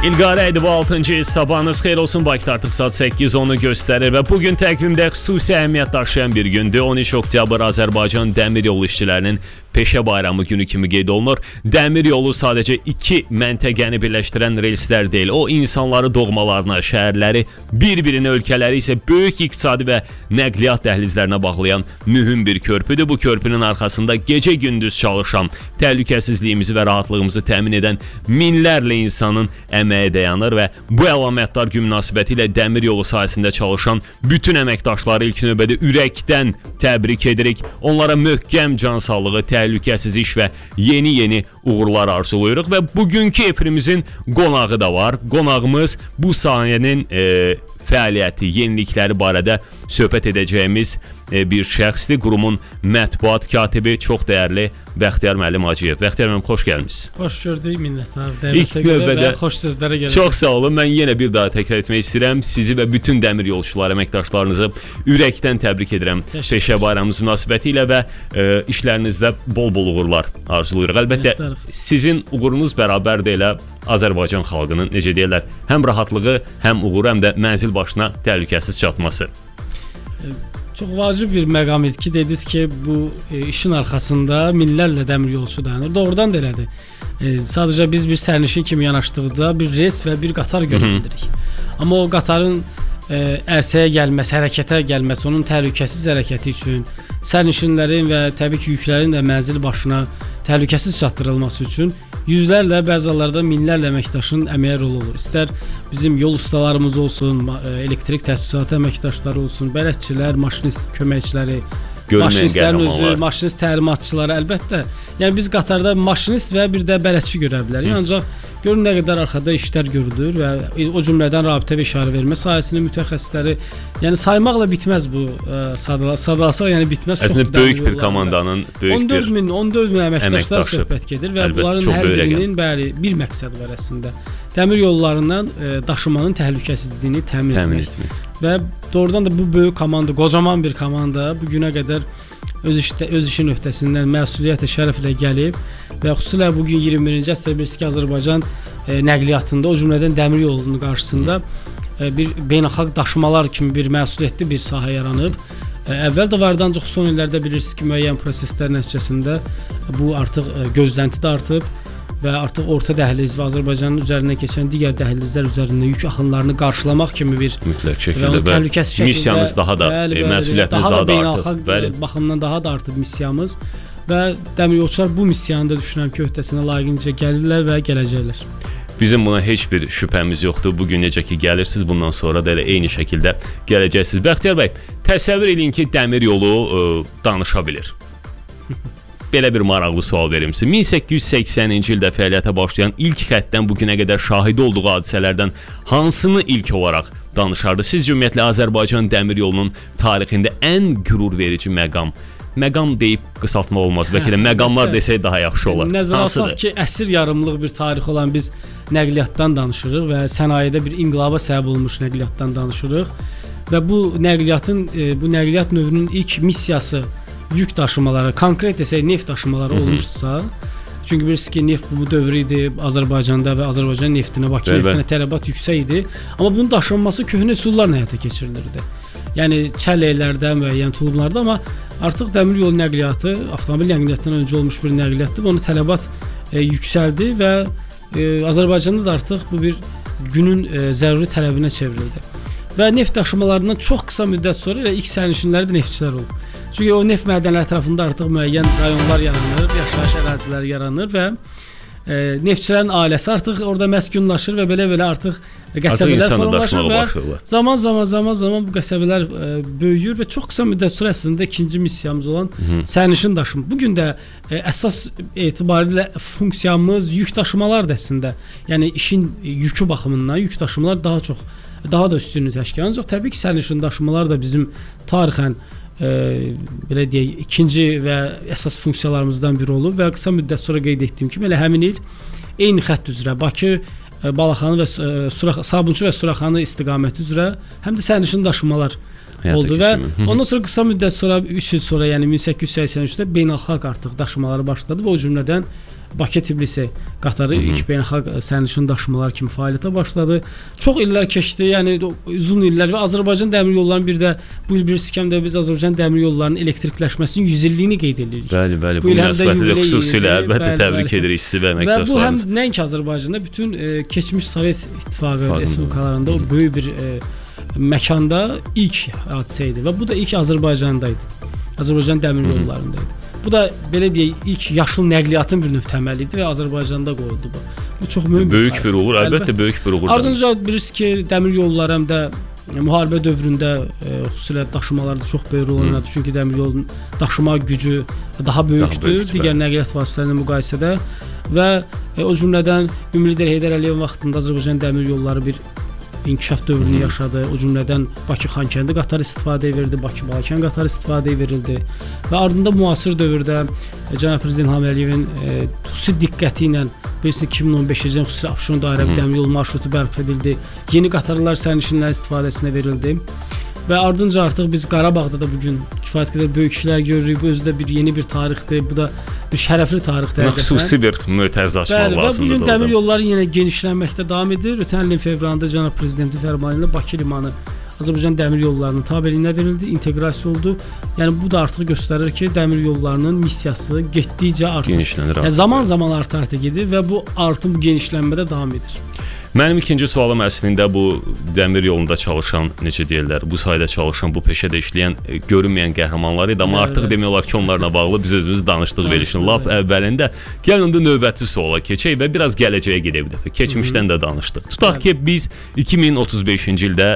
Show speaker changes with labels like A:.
A: İlqarə idi bu 6-cı sabahınız xeyir olsun. Bakıda artıq saat 8:10-u göstərir və bugün təqvimdə xüsusi əhəmiyyət daşıyan bir gündür. 13 oktyabr Azərbaycan Dəmir Yolu işçilərinin peşə bayramı günü kimi qeyd olunur. Dəmir yolu sadəcə iki məntəqəni birləşdirən relslər deyil. O insanları doğmalarına, şəhərləri, bir-birini ölkələri isə böyük iqtisadi və nəqliyyat dəhlizlərinə bağlayan mühüm bir körpüdür. Bu körpünün arxasında gecə-gündüz çalışan, təhlükəsizliyimizi və rahatlığımızı təmin edən minlərlə insanın əməyi dayanır və bu əlamətdar gün münasibətilə dəmir yolu sahəsində çalışan bütün əməkdaşları ilk növbədə ürəkdən təbrik edirik. Onlara möhkəm can sağlığı, təhlükəsiz iş və yeni uğurlar arzulayırıq və bugünkü efirimizin qonağı da var. Qonağımız bu sahənin fəaliyyəti, yenilikləri barədə söhbət edəcəyimiz bir şəxsdir. Qurumun mətbuat katibi, çox dəyərli Bəxtiyar müəllim Hacıyev. Bəxtiyar müəllim, xoş gəlmisiniz.
B: Xoş gördük minnətlər.
A: İlk növbədə
B: xoş sözlərə gələk.
A: Çox sağ olun. Mən yenə bir daha təkrar etmək istəyirəm. Sizi və bütün dəmir yolçuları, əməkdaşlarınızı ürəkdən təbrik edirəm. Peşə bayramımız münasibətilə və işlərinizdə bol-bol uğurlar arzulayırıq. Əlbəttə, sizin uğurunuz bərabərdir elə Azərbaycan xalqının, necə deyirlər, həm rahatlığı, həm uğuru, həm də mənzil başına təhlükəsiz çatması.
B: Çox vacib bir məqam idi ki, dediniz ki, bu işin arxasında minlərlə dəmir yolçu dayanır. Doğrudan da elədir. Sadəcə biz bir sərnişin kimi yanaşdıqca bir res və bir qatar görə bilirik. Amma o qatarın ərsəyə gəlməsi, hərəkətə gəlməsi, onun təhlükəsiz hərəkəti üçün, sərnişinlərin və təbii ki, yüklərin də mənzil başına təhlükəsiz çatdırılması üçün yüzlərlə, bəzi hallarda minlərlə əməkdaşın əməyi rolu olur. İstər bizim yol ustalarımız olsun, elektrik təchizatı əməkdaşları olsun, bələdçilər, maşinist köməkçiləri, maşinistlərin özü, maşinist təlimatçıları, əlbəttə. Yəni biz qatarda maşinist və bir də bələdçi görə bilərik. Ancaq görün nə qədər arxada işlər görülür və o cümlədən rabitə və işarə vermə sahəsinin mütəxəssisləri, yəni saymaqla bitməz bu sadalasa, yəni bitməz.
A: Əslində böyük bir komandanın, böyük
B: 14 min əməkdaşlar söhbət gedir və bunların hər birinin bir məqsəd var əslində. Dəmir yollarından daşımanın təhlükəsizliyini təmin etmək. Və doğrudan da bu böyük komanda, qocaman bir komanda bu günə qədər öz işin öhdəsindən məsuliyyətlə, şərəflə gəlib və xüsusilə bugün 21-ci əsrdə bilirsiniz ki, Azərbaycan nəqliyyatında, o cümlədən dəmir yolunun qarşısında bir beynəlxalq daşımalar kimi bir məsuliyyətli bir sahə yaranıb. Əvvəl də vardı, ancaq son illərdə bilirsiniz ki, müəyyən proseslər nəticəsində bu artıq gözlənti də artıb və artıq orta dəhliz və Azərbaycanın üzərindən keçən digər dəhlizlər üzərində yük axınlarını qarşılamaq kimi bir
A: mütləq şəkildə missiyanız daha da, məsuliyyətiniz daha da artıb.
B: Beynəlxalq baxımdan daha da artıb missiyamız və dəmir yolçular bu missiyanı da düşünürəm ki, öhdəsinə layiqincə gəlirlər və gələcəklər.
A: Bizim buna heç bir şübhəmiz yoxdur. Bugün necə ki gəlirsiniz, bundan sonra da elə eyni şəkildə gələcəksiniz. Bəxtiyar bəy, təsəvvür edin ki, dəmir yolu danışa bilir. Belə bir maraqlı sual verim sizə. 1880-ci ildə fəaliyyətə başlayan ilk xəttdən bugünə qədər şahidi olduğu hadisələrdən hansını ilk olaraq danışardı? Sizcə ümumiyyətlə Azərbaycan dəmir yolunun tarixində ən qürur verici məqam deyib qısaltma olmaz. Bəlkə də məqamlar desək daha yaxşı olar.
B: Nəzərə alsaq ki, əsr yarımlıq bir tarix olan biz nəqliyyatdan danışırıq və sənayedə bir inqilaba səbəb olmuş nəqliyyatdan danışırıq və bu nəqliyyat növünün ilk missiyası yük daşımaları, konkret desək neft daşımaları olmuşsa, çünki bilirsiniz ki, neft bu dövr idi Azərbaycanda və Azərbaycan neftinə, Bakı neftinə tələbat yüksək idi, amma bunun daşınması köhnə üsullarla həyata keçirilirdi. Yəni çəlləklərdə, müəyyən tulumlarda, amma artıq dəmir yolu nəqliyyatı, avtomobil nəqliyyatından öncə olmuş bir nəqliyyatdır və ona tələbat yüksəldi və Azərbaycanda da artıq bu bir günün zəruri tələbinə çevrildi. Və neft daşımalarından çox qısa müddət sonra ilk sərnişinləri də neftçilər oldu. Çünki o neft mədənləri tərəfində artıq müəyyən rayonlar yaranır, yaşayış ərazilər yaranır və neftçilərin ailəsi artıq orada məskunlaşır və belə artıq qəsəbələr formalaşır və zaman bu qəsəbələr böyüyür və çox qısa müddət sonra əslində ikinci missiyamız olan sərnişin daşıma. Bugün də əsas etibarilə funksiyamız yük daşımalardır əslində. Yəni işin yükü baxımından yük daşımalar daha da üstünlük təşkil edir. Ancaq təbii ki, sərnişin daşımalar da bizim tarixən belə deyək, ikinci və əsas funksiyalarımızdan biri olub və qısa müddət sonra qeyd etdiyim kimi elə həmin il eyni xətt üzrə Bakı, Balaxanı və Sabunçu və Suraxanı istiqaməti üzrə həm də sərnişin daşımalar oldu və ondan sonra qısa müddət sonra 3 il sonra, yəni 1883-də beynəlxalq artıq daşımaları başladı və o cümlədən Bakı-Tbilisi qatarı ilk beynəlxalq sərnişin daşımalar kimi fəaliyyətə başladı. Çox illər keçdi, yəni uzun illər və Azərbaycan dəmir yollarının bir də bu il bilirsiniz ki, biz Azərbaycan dəmir yollarının elektrikləşməsinin 100 illiyini qeyd edirik.
A: Bəli, bəli. Bu münasibətilə xüsusilə əlbəttə təbrik edirik sizi və əməkdaşlarınızı.
B: Və bu həm nəinki Azərbaycanda, bütün keçmiş Sovet İttifaqı respublikalarında o böyük bir məkanda ilk hadisə idi və bu da ilk Azərbaycanda idi. Azərbaycan dəmir yollarında idi. Bu da belə deyək, ilk yaşıl nəqliyyatın bir növ təməli idi və Azərbaycanda qoyuldu bu. Bu çox
A: böyük bir uğur, əlbəttə böyük bir uğur.
B: Ardınca bilirsiniz ki, dəmir yolları həm də müharibə dövründə xüsusilə daşımalarda çox böyük rol oynadı. Çünki dəmir yolunun daşıma gücü daha böyükdür digər nəqliyyat vasitələrlə müqayisədə və o cümlədən Ümumi lider Heydər Əliyev vaxtında Azərbaycan dəmir yolları bir inkişaf dövrünü yaşadı. O cümlədən Bakı-Xankəndi qatarı istifadəyə verildi, Bakı-Balakən qatarı istifadəyə verildi və ardında müasir dövrdə Cənab Prezident İlham Əliyevin xüsusi diqqəti ilə bilirsiniz 2015-ci ildə xüsusi Abşeron dairəvi dəmir yolu marşrutu bərpa edildi. Yeni qatarlar sərnişinlərin istifadəsinə verildi. Və ardınca artıq biz Qarabağda da bugün kifayət qədər böyük işlər görürük. Bu özü də bir yeni bir tarixdir. Bu da bir şərəfli tarixdir.
A: Xüsusi bir mötərizə açmaq lazımdır.
B: Və bugün dəmir yolları yenə genişlənməkdə davam edir. Ötən ilin fevralında Cənab Prezidentin fərmanı ilə Bakı limanı Azərbaycan dəmir yollarının tabeliyinə verildi, inteqrasiya oldu. Yəni bu da artıq göstərir ki, dəmir yollarının missiyası getdikcə artır.
A: Genişlənir.
B: Zaman-zaman arta-arta gedir və bu artım genişlənmədə davam edir.
A: Mənim ikinci sualım əslində bu dəmir yolunda çalışan, necə deyirlər, bu sahədə çalışan, bu peşədə işləyən, görünməyən qəhrəmanlar idi, amma artıq demək olar ki, onlarla bağlı biz özümüz danışdıq verilişin lap əvvəlində. Gəlin indi növbəti suala keçək və biraz gələcəyə gedək bir dəfə. Keçmişdən də danışdıq. Tutaq ki, biz 2035-ci ildə